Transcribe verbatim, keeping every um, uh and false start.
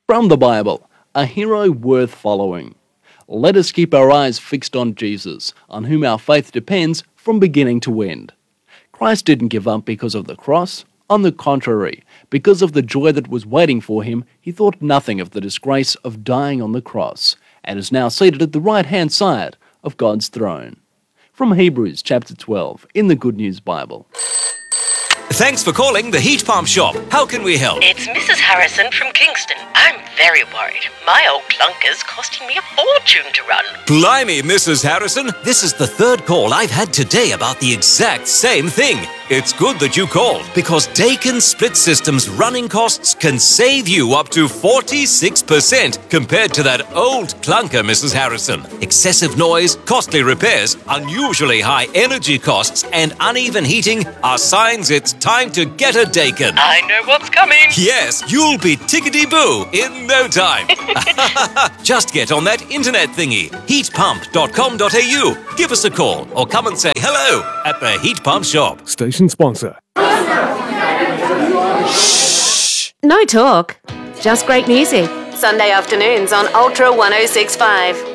From the Bible, a hero worth following. Let us keep our eyes fixed on Jesus, on whom our faith depends from beginning to end. Christ didn't give up because of the cross. On the contrary, because of the joy that was waiting for him, he thought nothing of the disgrace of dying on the cross, and is now seated at the right-hand side of God's throne. From Hebrews chapter twelve, in the Good News Bible. Thanks for calling the Heat Pump Shop. How can we help? It's Missus Harrison from Kingston. I'm very worried. My old clunker's costing me a fortune to run. Blimey, Missus Harrison. This is the third call I've had today about the exact same thing. It's good that you called, because Daikin Split System's running costs can save you up to forty-six percent compared to that old clunker, Missus Harrison. Excessive noise, costly repairs, unusually high energy costs, and uneven heating are signs it's time to get a Daikin. I know what's coming. Yes, you'll be tickety-boo in no time. Just get on that internet thingy, heat pump dot com dot a u. Give us a call or come and say hello at the Heat Pump Shop. Station sponsor. No talk, just great music. Sunday afternoons on Ultra one oh six point five.